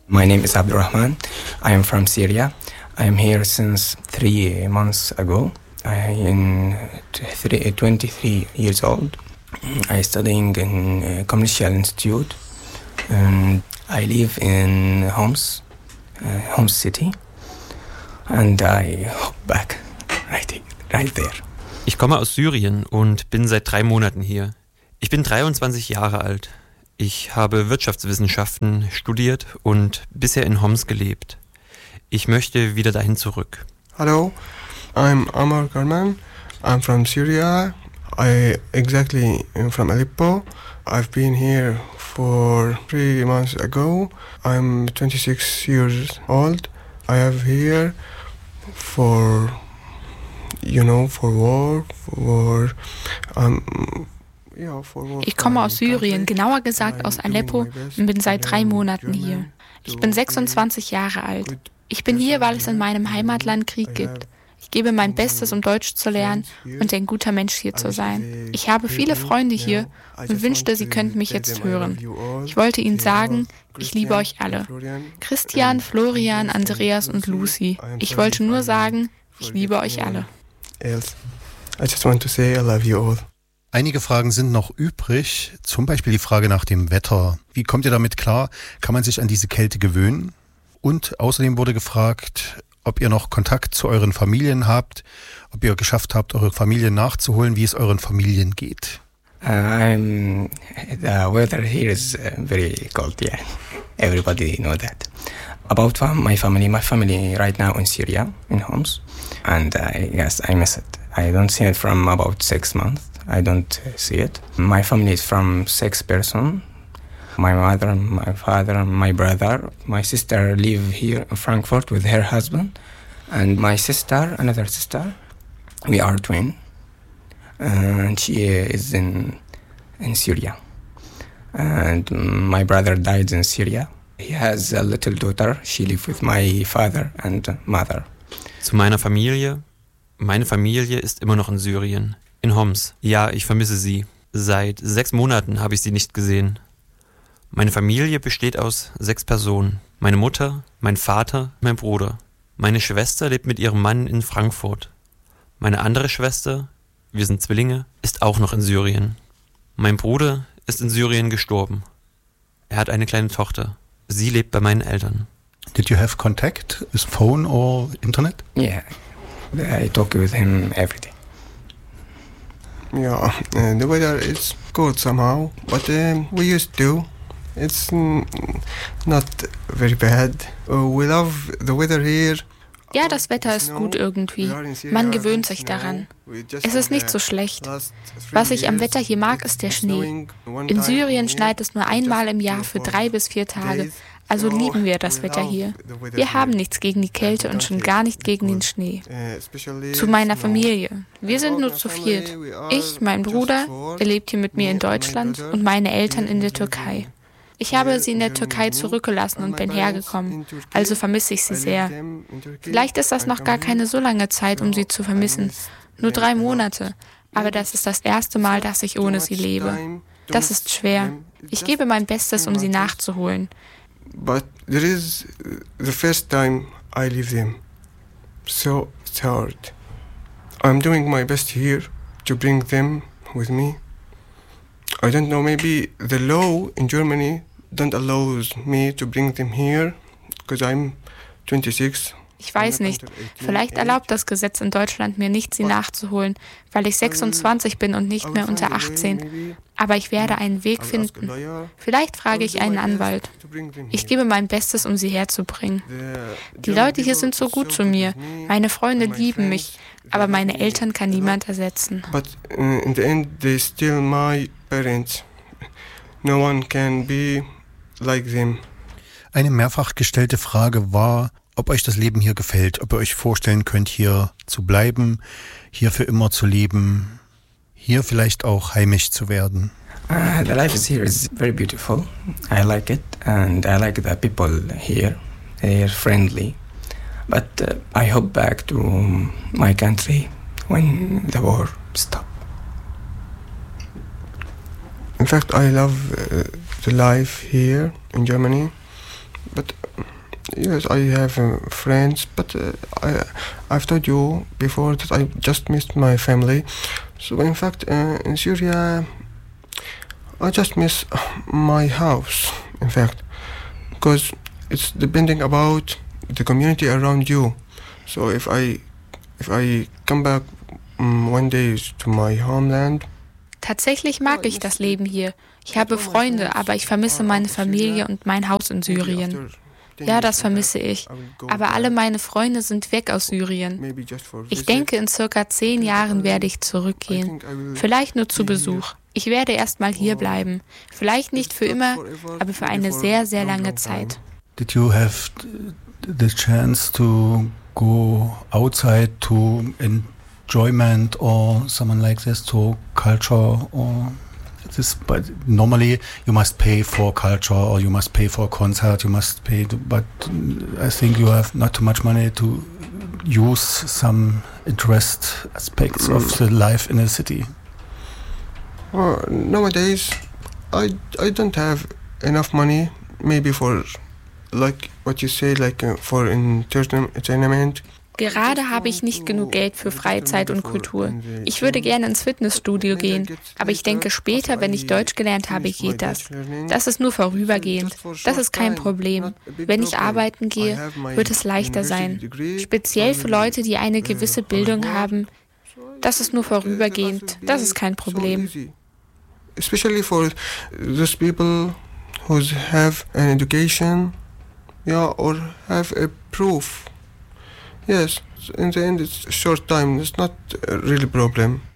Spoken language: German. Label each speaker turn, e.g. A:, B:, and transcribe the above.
A: My name is Abdurrahman. I am from Syria. I am here since 3 months ago. I am 23 years old. I studying in a commercial institute. And I live in Homs city. And I hop back right there.
B: Ich komme aus Syrien und bin seit 3 Monaten hier. Ich bin 23 Jahre alt. Ich habe Wirtschaftswissenschaften studiert und bisher in Homs gelebt. Ich möchte wieder dahin zurück.
C: Hello, I'm Amar Karman. I'm from Syria. I exactly am from Aleppo. I've been here for 3 months ago. I'm 26 years old. I have here for work,
D: Ich komme aus Syrien, genauer gesagt aus Aleppo, und bin seit 3 Monaten hier. Ich bin 26 Jahre alt. Ich bin hier, weil es in meinem Heimatland Krieg gibt. Ich gebe mein Bestes, um Deutsch zu lernen und ein guter Mensch hier zu sein. Ich habe viele Freunde hier und wünschte, sie könnten mich jetzt hören. Ich wollte ihnen sagen, ich liebe euch alle. Christian, Florian, Andreas und Lucy. Ich wollte nur sagen, ich liebe euch alle.
C: I just want to say I love you all.
E: Einige Fragen sind noch übrig, zum Beispiel die Frage nach dem Wetter. Wie kommt ihr damit klar? Kann man sich an diese Kälte gewöhnen? Und außerdem wurde gefragt, ob ihr noch Kontakt zu euren Familien habt, ob ihr geschafft habt, eure Familien nachzuholen, wie es euren Familien geht.
A: The weather here is very cold, yeah. Everybody know that. About my family right now in Syria, in Homs. And yes, I miss it. I don't see it from about 6 months. I don't see it. My family is from 6 persons. My mother, my father, my brother. My sister live here in Frankfurt with her husband. And my sister, another sister, we are twin. And she is in Syria. And my brother died in Syria. He has a little daughter. She lives with my father and mother.
B: Zu meiner Familie. Meine Familie ist immer noch in Syrien, in Homs. Ja, ich vermisse sie. Seit 6 Monaten habe ich sie nicht gesehen. Meine Familie besteht aus 6 Personen. Meine Mutter, mein Vater, mein Bruder. Meine Schwester lebt mit ihrem Mann in Frankfurt. Meine andere Schwester, wir sind Zwillinge, ist auch noch in Syrien. Mein Bruder ist in Syrien gestorben. Er hat eine kleine Tochter. Sie lebt bei meinen Eltern.
E: Did you have contact with phone or internet?
A: Yeah, I talk with him every day.
C: Yeah, the weather is good somehow, but we used to. It's not very bad. We love the weather here.
D: Ja, das Wetter ist gut irgendwie. Man gewöhnt sich daran. Es ist nicht so schlecht. Was ich am Wetter hier mag, ist der Schnee. In Syrien schneit es nur einmal im Jahr für 3 bis 4 Tage. Also lieben wir das Wetter hier. Wir haben nichts gegen die Kälte und schon gar nicht gegen den Schnee. Zu meiner Familie. Wir sind nur zu 4. Ich, mein Bruder, er lebt hier mit mir in Deutschland und meine Eltern in der Türkei. Ich habe sie in der Türkei zurückgelassen und bin hergekommen, also vermisse ich sie sehr. Vielleicht ist das noch gar keine so lange Zeit, um sie zu vermissen. Nur 3 Monate, aber das ist das erste Mal, dass ich ohne sie lebe. Das ist schwer. Ich gebe mein Bestes, um sie nachzuholen.
C: But this is the first time I leave them, so it's hard. I'm doing my best here to bring them with me. I don't know, maybe the law in Germany don't allow me to bring them here because I'm 26.
D: Ich weiß nicht. Vielleicht erlaubt das Gesetz in Deutschland mir nicht, sie nachzuholen, weil ich 26 bin und nicht mehr unter 18. Aber ich werde einen Weg finden. Vielleicht frage ich einen Anwalt. Ich gebe mein Bestes, um sie herzubringen. Die Leute hier sind so gut zu mir. Meine Freunde lieben mich, aber meine Eltern kann niemand ersetzen.
C: But in the end, they're still my parents. No one can be like them.
E: Eine mehrfach gestellte Frage war, ob euch das Leben hier gefällt, ob ihr euch vorstellen könnt, hier zu bleiben, hier für immer zu leben, hier vielleicht auch heimisch zu werden.
A: The life here is very beautiful. I like it, and I like the people here. They're friendly. But I hope back to my country when the war stops.
C: In fact, I love the life here in Germany, but Yes, I have friends, but I've told you before that I just missed my family. So in fact, in Syria, I just miss my house. In fact, because it's depending about the community around you. So if I come back one day to my homeland.
D: Tatsächlich mag ich das Leben hier. Ich habe Freunde, aber ich vermisse meine Familie und mein Haus in Syrien. Ja, das vermisse ich. Aber alle meine Freunde sind weg aus Syrien. Ich denke, in circa 10 Jahren werde ich zurückgehen. Vielleicht nur zu Besuch. Ich werde erstmal hier bleiben. Vielleicht nicht für immer, aber für eine sehr, sehr lange Zeit.
E: Did you have the chance to go outside to enjoyment or something like this, to culture or this? But normally you must pay for culture or you must pay for a concert, you must pay, but I think you have not too much money to use some interest aspects of the life in a city.
C: Nowadays, I don't have enough money, maybe for, like what you say, like for entertainment.
D: Gerade habe ich nicht genug Geld für Freizeit und Kultur. Ich würde gerne ins Fitnessstudio gehen, aber ich denke später, wenn ich Deutsch gelernt habe, geht das. Das ist nur vorübergehend. Das ist kein Problem. Wenn ich arbeiten gehe, wird es leichter sein. Speziell für Leute, die eine gewisse Bildung haben. Das ist nur vorübergehend. Das ist kein Problem.
C: Especially for those people who have an education, or have a proof. Yes, in the end it's a short time, it's not really a problem.